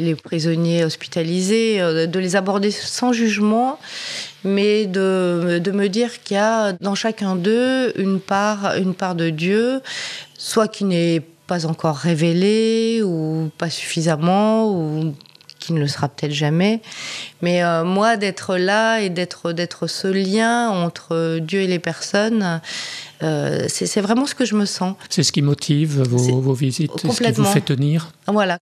les prisonniers hospitalisés, de les aborder sans jugement, mais de me dire qu'il y a dans chacun d'eux une part de Dieu, soit qui n'est pas encore révélée, ou pas suffisamment, ou qui ne le sera peut-être jamais. Mais moi, d'être là et d'être ce lien entre Dieu et les personnes, c'est vraiment ce que je me sens. C'est ce qui motive vos visites, c'est ce qui vous fait tenir. Voilà.